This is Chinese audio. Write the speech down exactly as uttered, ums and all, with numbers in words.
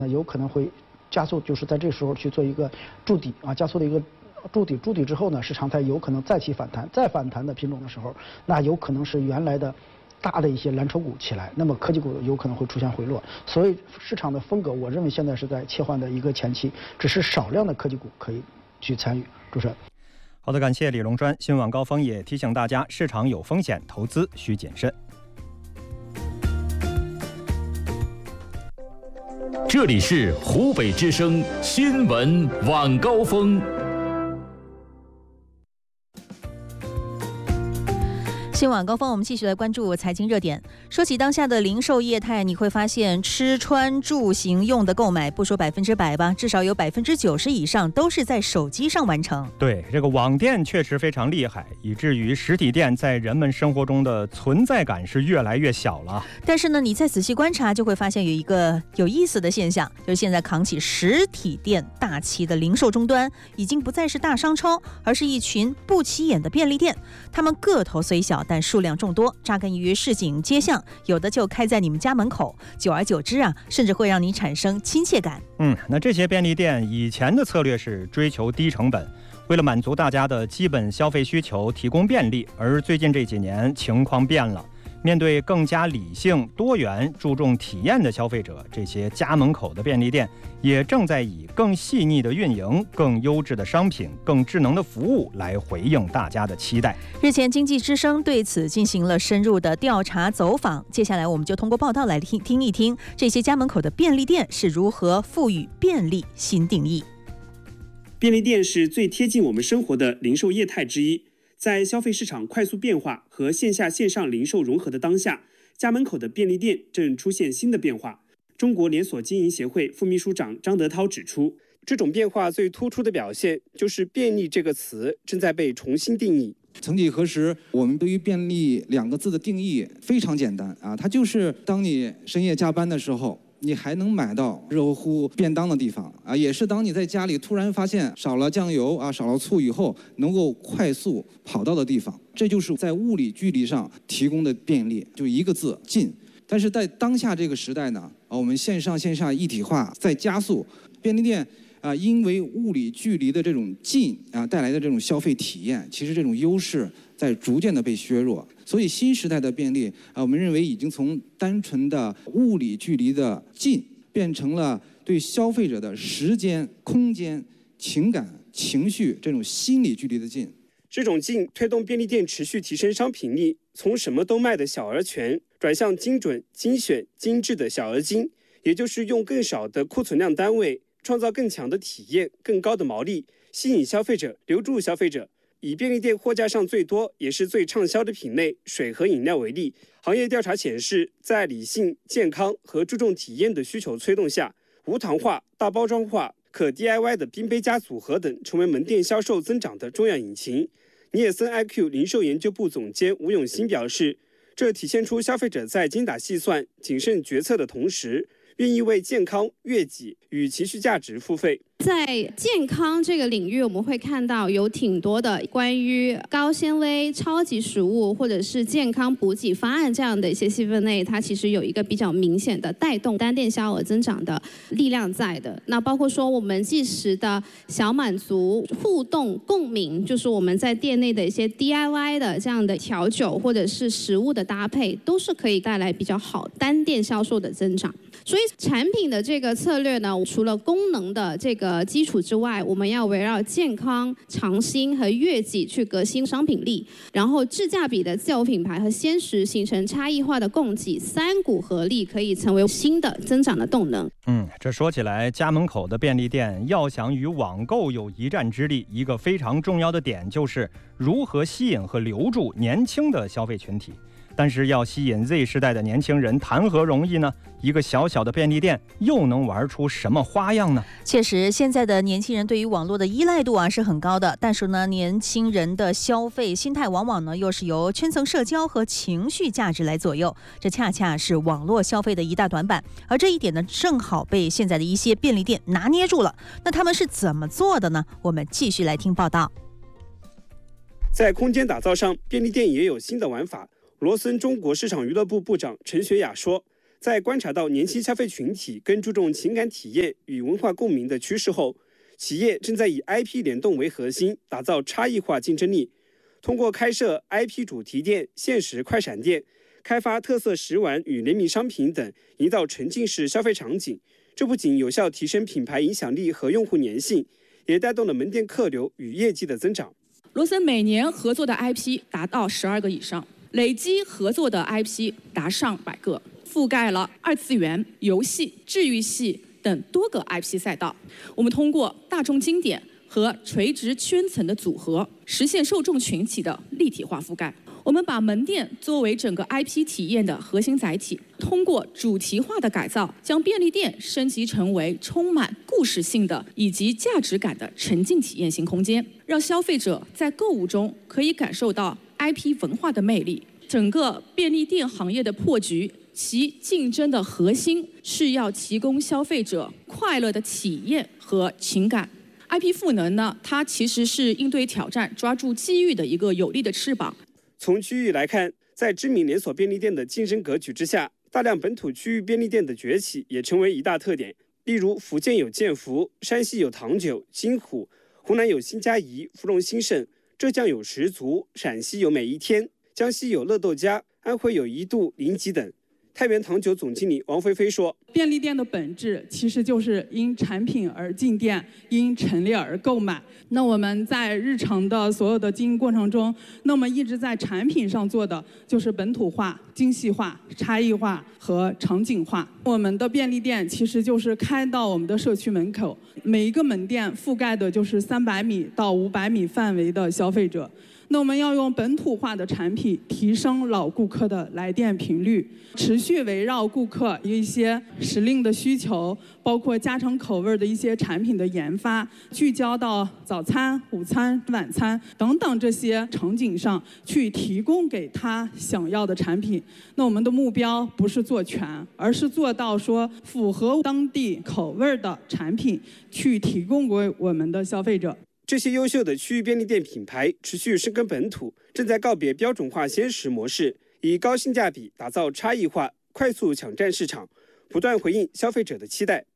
那有可能会加速，就是在这个时候去做一个筑底啊，加速的一个筑底，筑底之后呢，市场才有可能再起反弹，再反弹的品种的时候，那有可能是原来的大的一些蓝筹股起来，那么科技股有可能会出现回落。所以市场的风格，我认为现在是在切换的一个前期，只是少量的科技股可以去参与。主持人。 好的，感谢李龙专。新闻晚高峰也提醒大家，市场有风险，投资需谨慎。 这里是湖北之声新闻晚高峰。 新晚高峰，我们继续来关注财经热点。说起当下的零售业态，你会发现吃穿住行用的购买，不说百分之百吧，至少有百分之九十以上都是在手机上完成。 对，这个网店确实非常厉害，以至于实体店在人们生活中的存在感是越来越小了。 但是呢，你再仔细观察，就会发现有一个有意思的现象，就是现在扛起实体店大旗的零售终端，已经不再是大商超，而是一群不起眼的便利店。他们个头虽小，但数量众多，扎根于市井街巷，有的就开在你们家门口，久而久之啊，甚至会让你产生亲切感。 嗯，那这些便利店以前的策略是追求低成本，为了满足大家的基本消费需求，提供便利。而最近这几年情况变了，面对更加理性、多元、注重体验的消费者，这些家门口的便利店也正在以更细腻的运营、更优质的商品、更智能的服务来回应大家的期待。 日前，经济之声对此进行了深入的调查走访。接下来，我们就通过报道来听听一听这些家门口的便利店是如何赋予便利新定义。 便利店是最贴近我们生活的零售业态之一。在消费市场快速变化和线下线上零售融合的当下，家门口的便利店正出现新的变化。中国连锁经营协会副秘书长张德涛指出，这种变化最突出的表现就是便利这个词正在被重新定义。 曾几何时，我们对于便利两个字的定义非常简单啊，它就是当你深夜加班的时候，你还能买到热乎乎便当的地方啊，也是当你在家里突然发现少了酱油啊、少了醋以后，能够快速跑到的地方。这就是在物理距离上提供的便利，就一个字：近。但是在当下这个时代呢，啊，我们线上线下一体化在加速，便利店啊，因为物理距离的这种近啊带来的这种消费体验，其实这种优势在逐渐的被削弱。所以新时代的便利啊，我们认为已经从单纯的物理距离的近，变成了对消费者的时间、空间、情感、情绪这种心理距离的近。 这种近推动便利店持续提升商品力，从什么都卖的小而全，转向精准、精选、精致的小而精，也就是用更少的库存量单位，创造更强的体验、更高的毛利，吸引消费者，留住消费者。以便利店货架上最多也是最畅销的品类水和饮料为例，行业调查显示，在理性、健康和注重体验的需求推动下，无糖化、大包装化、可 D I Y 的冰杯加组合等成为门店销售增长的重要引擎。尼尔森 I Q 零售研究部总监吴永新表示，这体现出消费者在精打细算、谨慎决策的同时，愿意为健康、悦己与情绪价值付费。 在健康这个领域，我们会看到有挺多的关于高纤维、超级食物或者是健康补给方案这样的一些细分类，它其实有一个比较明显的带动单店销额增长的力量在的。那包括说我们即时的小满足、互动、共鸣，就是我们在店内的一些 D I Y 的这样的调酒或者是食物的搭配，都是可以带来比较好单店销售的增长。所以产品的这个策略呢，除了功能的这个基础之外，我们要围绕健康、尝新和悦己去革新商品力，然后质价比的自有品牌和鲜食形成差异化的供给，三股合力可以成为新的增长的动能。 嗯，这说起来，家门口的便利店要想与网购有一战之力，一个非常重要的点就是如何吸引和留住年轻的消费群体。但是要吸引 Z 世代的年轻人谈何容易呢？一个小小的便利店又能玩出什么花样呢？ 确实，现在的年轻人对于网络的依赖度啊是很高的，但是呢，年轻人的消费心态往往呢又是由圈层社交和情绪价值来左右，这恰恰是网络消费的一大短板。而这一点呢，正好被现在的一些便利店拿捏住了。那他们是怎么做的呢？我们继续来听报道。 在空间打造上，便利店也有新的玩法。罗森中国市场娱乐部部长陈学雅说， 在观察到年轻消费群体更注重情感体验与文化共鸣的趋势后，企业正在以 I P 联动为核心，打造差异化竞争力。通过开设 I P 主题店、限时快闪店，开发特色食玩与联名商品等，营造沉浸式消费场景。这不仅有效提升品牌影响力和用户粘性，也带动了门店客流与业绩的增长。 罗森每年合作的 I P 达到十二个以上，累计合作的 I P 达上百个，覆盖了二次元、游戏、治愈系等多个 I P 赛道。我们通过大众经典和垂直圈层的组合，实现受众群体的立体化覆盖。我们把门店作为整个 I P 体验的核心载体，通过主题化的改造，将便利店升级成为充满故事性的以及价值感的沉浸体验型空间，让消费者在购物中可以感受到 I P 文化的魅力。整个便利店行业的破局，其竞争的核心是要提供消费者快乐的体验和情感。I P 赋能呢，它其实是应对挑战、抓住机遇的一个有力的翅膀。 从区域来看，在知名连锁便利店的竞争格局之下，大量本土区域便利店的崛起也成为一大特点。例如，福建有建福，山西有唐酒、金虎，湖南有新嘉怡、芙蓉兴盛，浙江有十足，陕西有每一天，江西有乐豆家，安徽有一度、临吉等。太原唐酒总经理王菲菲说：“ 便利店的本质其实就是因产品而进店，因陈列而购买。那我们在日常的所有的经营过程中，那么一直在产品上做的就是本土化、精细化、差异化和场景化。我们的便利店其实就是开到我们的社区门口，每一个门店覆盖的就是三百米到五百米范围的消费者。”那我们要用本土化的产品提升老顾客的来电频率，持续围绕顾客一些时令的需求，包括家常口味的一些产品的研发，聚焦到早餐、午餐、晚餐等等这些场景上去提供给他想要的产品。那我们的目标不是做全，而是做到说符合当地口味的产品去提供给我们的消费者。 这些优秀的区域便利店品牌持续深耕本土，正在告别标准化鲜食模式，以高性价比打造差异化，快速抢占市场，不断回应消费者的期待。